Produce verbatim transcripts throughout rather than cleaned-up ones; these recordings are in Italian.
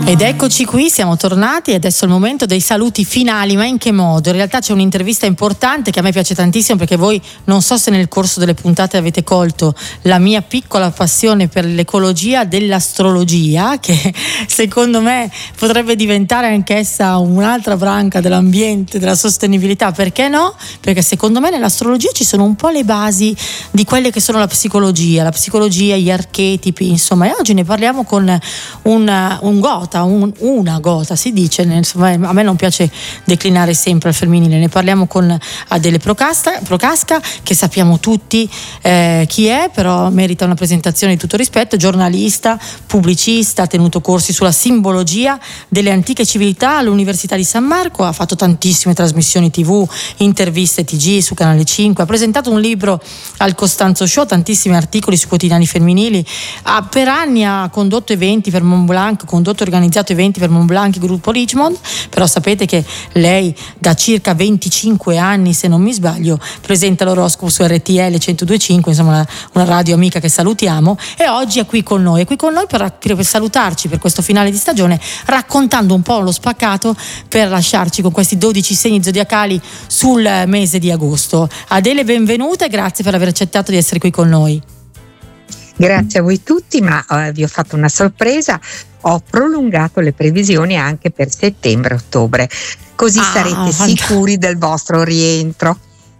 Ed eccoci qui, siamo tornati e adesso è il momento dei saluti finali. Ma in che modo? In realtà c'è un'intervista importante che a me piace tantissimo, perché voi non so se nel corso delle puntate avete colto la mia piccola passione per l'ecologia dell'astrologia, che secondo me potrebbe diventare anch'essa un'altra branca dell'ambiente, della sostenibilità. Perché no? Perché secondo me nell'astrologia ci sono un po' le basi di quelle che sono la psicologia, la psicologia, gli archetipi, insomma. E oggi ne parliamo con un, un gota, un, una gota si dice, insomma, a me non piace declinare sempre al femminile. Ne parliamo con Adele Procasca, Procasca che sappiamo tutti eh, chi è, però merita una presentazione di tutto rispetto. Giornalista, pubblicista, ha tenuto corsi sulla simbologia delle antiche civiltà all'Università di San Marco, ha fatto tantissime trasmissioni tivù, interviste T G su Canale cinque, ha presentato un libro al Costanzo Show, tantissimi articoli su quotidiani femminili, ha, per anni ha condotto eventi per Montblanc, condotto e organizzato eventi per Montblanc, gruppo Richmond. Però sapete che lei da circa venticinque anni, se non mi sbaglio, presenta l'oroscopo su R T L centodue e cinque, insomma una, una radio amica che salutiamo, e oggi è qui con noi, è qui con noi per, per salutarci per questo finale di stagione, raccontando un po' lo spaccato per lasciarci con questi dodici segni zodiacali sul mese di agosto. Adele, benvenuta e grazie per aver accettato di essere qui con noi. Grazie a voi tutti, ma eh, vi ho fatto una sorpresa, ho prolungato le previsioni anche per settembre-ottobre, così ah, sarete fantastico. sicuri del vostro rientro.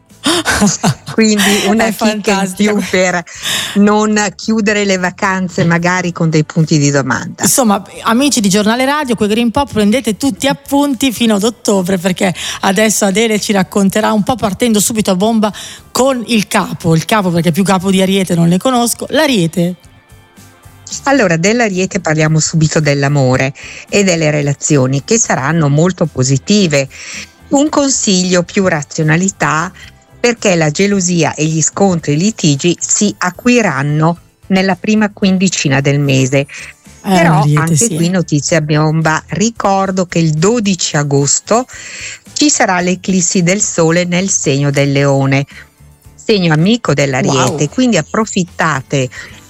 Quindi una chicca in più per non chiudere le vacanze magari con dei punti di domanda. Insomma, amici di Giornale Radio, qui Green Pop, prendete tutti appunti fino ad ottobre, perché adesso Adele ci racconterà un po', partendo subito a bomba con il capo, il capo perché più capo di Ariete non ne conosco, l'Ariete. Allora, dell'Ariete parliamo subito dell'amore e delle relazioni, che saranno molto positive. Un consiglio: più razionalità, perché la gelosia e gli scontri e i litigi si acuiranno nella prima quindicina del mese. Eh, Però Ariete, anche sì. Qui notizia bomba, ricordo che il dodici agosto ci sarà l'eclissi del Sole nel segno del Leone, segno amico dell'Ariete, wow. Quindi approfittate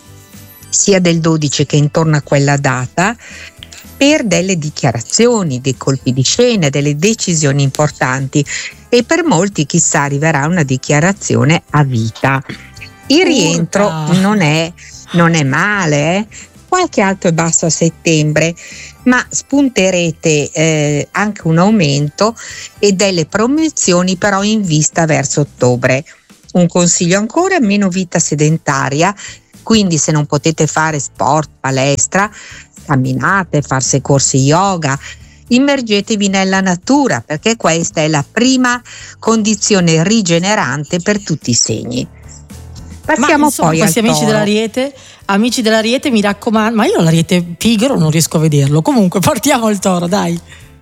sia del dodici che intorno a quella data per delle dichiarazioni, dei colpi di scena, delle decisioni importanti, e per molti chissà arriverà una dichiarazione a vita. Il rientro Urca. non è, non è male, eh? Qualche alto e basso a settembre, ma spunterete eh, anche un aumento e delle promozioni però in vista verso ottobre. Un consiglio ancora: meno vita sedentaria, quindi se non potete fare sport, palestra, camminate, farsi corsi yoga, immergetevi nella natura, perché questa è la prima condizione rigenerante per tutti i segni. Passiamo ma, insomma, poi questi al amici Toro. dell'Ariete, amici dell'Ariete, mi raccomando, ma io l'Ariete pigro non riesco a vederlo. Comunque partiamo al Toro, dai.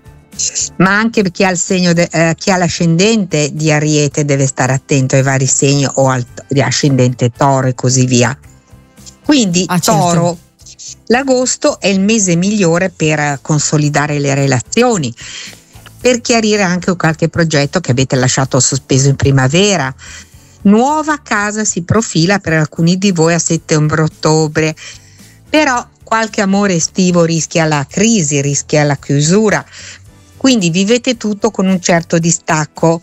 Ma anche chi ha il segno de, eh, chi ha l'ascendente di Ariete deve stare attento ai vari segni, o al di ascendente Toro e così via. Quindi ah, Toro, certo. L'agosto è il mese migliore per consolidare le relazioni, per chiarire anche qualche progetto che avete lasciato sospeso in primavera. Nuova casa si profila per alcuni di voi a settembre-ottobre, però qualche amore estivo rischia la crisi, rischia la chiusura, quindi vivete tutto con un certo distacco.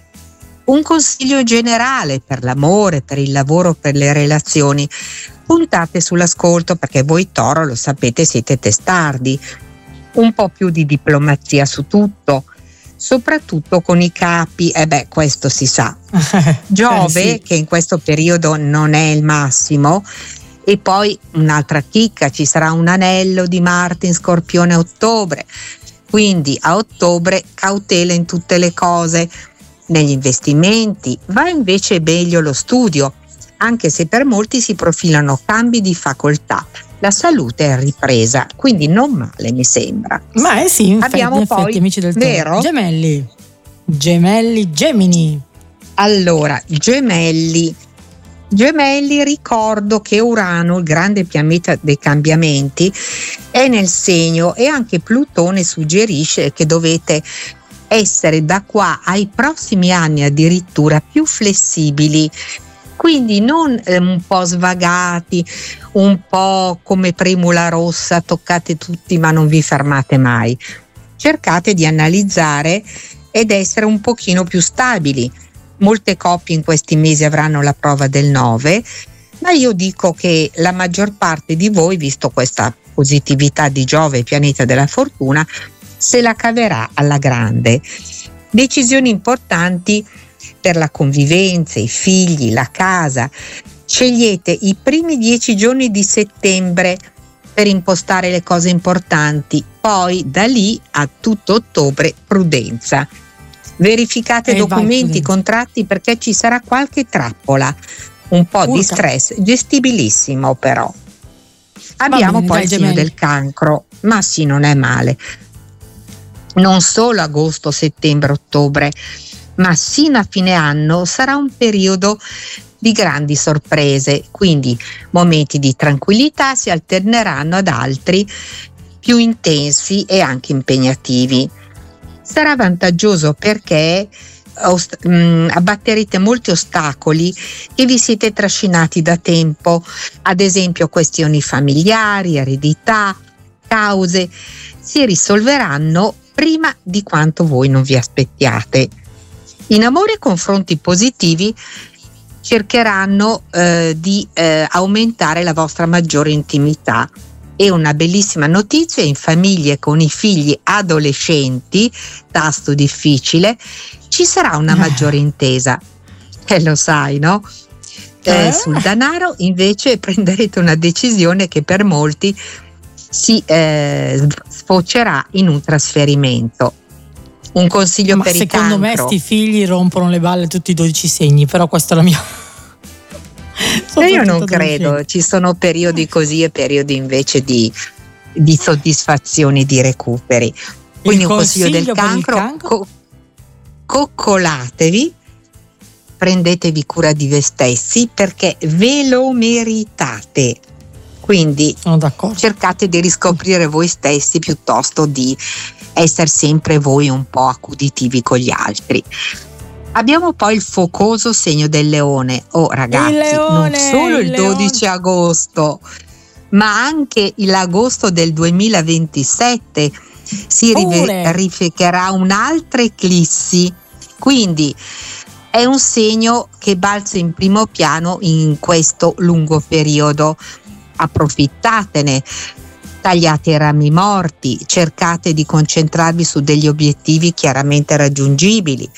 Un consiglio generale per l'amore, per il lavoro, per le relazioni: puntate sull'ascolto, perché voi Toro, lo sapete, siete testardi. Un po' più di diplomazia su tutto, soprattutto con i capi, e eh beh, questo si sa. Giove, eh sì. Che in questo periodo non è il massimo. E poi un'altra chicca: ci sarà un anello di Marte in Scorpione a ottobre, quindi a ottobre cautela in tutte le cose. Negli investimenti va invece meglio lo studio, anche se per molti si profilano cambi di facoltà. La salute è ripresa, quindi non male, mi sembra. Ma eh sì, infatti, abbiamo in effetti, poi, amici del Toro, vero? Gemelli, Gemelli, Gemini. Allora, Gemelli. Gemelli, ricordo che Urano, il grande pianeta dei cambiamenti, è nel segno, e anche Plutone suggerisce che dovete essere da qua ai prossimi anni addirittura più flessibili. Quindi non eh, un po' svagati, un po' come primula rossa, toccate tutti ma non vi fermate mai. Cercate di analizzare ed essere un pochino più stabili. Molte coppie in questi mesi avranno la prova del nove, ma io dico che la maggior parte di voi, visto questa positività di Giove, pianeta della fortuna, se la caverà alla grande. Decisioni importanti per la convivenza, i figli, la casa. Scegliete i primi dieci giorni di settembre per impostare le cose importanti, poi da lì a tutto ottobre prudenza. Verificate Eh, vai, documenti, prudenza. contratti, perché ci sarà qualche trappola, un po' di Urca. stress, gestibilissimo però. Abbiamo bene, poi dai, il segno gemelli. del cancro, ma sì, non è male. Non solo agosto, settembre, ottobre, ma sino a fine anno sarà un periodo di grandi sorprese, quindi momenti di tranquillità si alterneranno ad altri più intensi e anche impegnativi. Sarà vantaggioso perché ost- mh, abbatterete molti ostacoli che vi siete trascinati da tempo, ad esempio questioni familiari, eredità, cause, si risolveranno prima di quanto voi non vi aspettiate. In amore, confronti positivi cercheranno eh, di eh, aumentare la vostra maggiore intimità. E una bellissima notizia: in famiglie con i figli adolescenti, tasto difficile, ci sarà una maggiore intesa. Eh, lo sai, no? Eh, Eh? sul denaro invece prenderete una decisione che per molti si eh, sfocerà in un trasferimento. Un consiglio Ma per i secondo me cancro. sti figli rompono le balle tutti i dodici segni, però questa è la mia. E io non Soprattutto credo, adolescenti. ci sono periodi così e periodi invece di, di soddisfazioni, di recuperi. Quindi un consiglio del consiglio per il cancro: cancro? co- coccolatevi, prendetevi cura di voi stessi perché ve lo meritate. Quindi Sono d'accordo. cercate di riscoprire voi stessi piuttosto di essere sempre voi un po' accuditivi con gli altri. Abbiamo poi il focoso segno del leone. Oh ragazzi, Il leone, non solo il, il dodici agosto, ma anche l'agosto del duemilaventisette si rive- Pure. verificherà un'altra eclissi. Quindi è un segno che balza in primo piano in questo lungo periodo. Approfittatene, tagliate i rami morti, cercate di concentrarvi su degli obiettivi chiaramente raggiungibili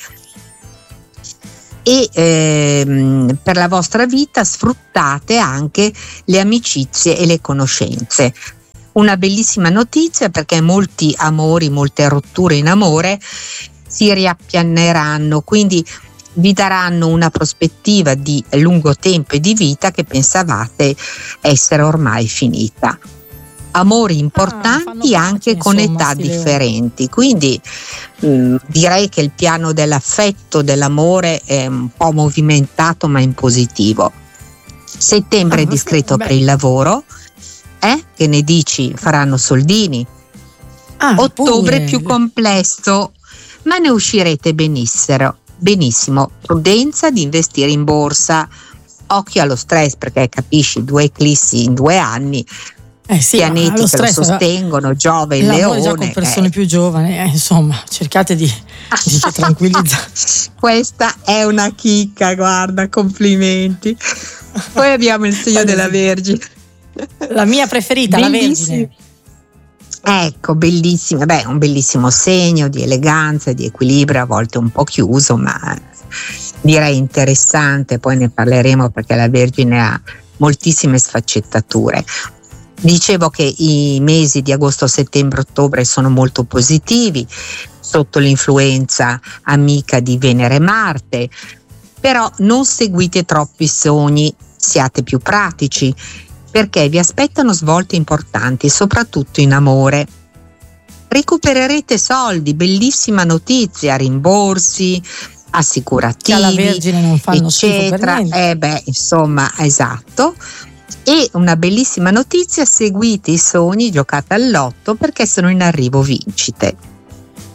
e ehm, per la vostra vita sfruttate anche le amicizie e le conoscenze. Una bellissima notizia, perché molti amori, molte rotture in amore si riappianeranno, quindi vi daranno una prospettiva di lungo tempo e di vita che pensavate essere ormai finita. Amori importanti Ah, fanno anche pace, con insomma, età sti leoni. differenti, quindi mh, direi che il piano dell'affetto, dell'amore è un po' movimentato ma in positivo. Settembre Ah, è discreto beh. per il lavoro, eh? Che ne dici? Faranno soldini. Ah, Ottobre pure. più complesso, ma ne uscirete benissimo. Benissimo, prudenza di investire in borsa, occhio allo stress, perché capisci, due eclissi in due anni, Eh sì, pianeti ma che lo lo stress, sostengono, Giove il l'amore già con leone. persone eh. più giovani, eh, insomma, cercate di, di tranquillizzare. Questa è una chicca, guarda, complimenti. Poi abbiamo il segno Guarda, della sì. Vergine. La mia preferita, la Bellissimo. Vergine. Ecco, bellissimo, beh, un bellissimo segno di eleganza, di equilibrio, a volte un po' chiuso, ma direi interessante. Poi ne parleremo perché la Vergine ha moltissime sfaccettature. Dicevo che i mesi di agosto, settembre, ottobre sono molto positivi, sotto l'influenza amica di Venere e Marte, però non seguite troppi sogni, siate più pratici, perché vi aspettano svolte importanti, soprattutto in amore. Recupererete soldi, bellissima notizia, rimborsi, assicurativi, Che alla Vergine non fanno schifo per eccetera. niente. Eh beh, insomma, esatto. E una bellissima notizia: seguite i sogni, giocate al lotto perché sono in arrivo vincite.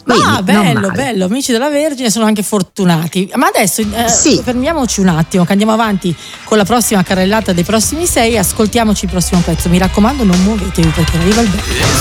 Quindi, ah, bello, bello, amici della Vergine sono anche fortunati. Ma adesso eh, sì. fermiamoci un attimo, che andiamo avanti con la prossima carrellata dei prossimi sei, ascoltiamoci il prossimo pezzo. Mi raccomando, non muovetevi perché arriva il bello.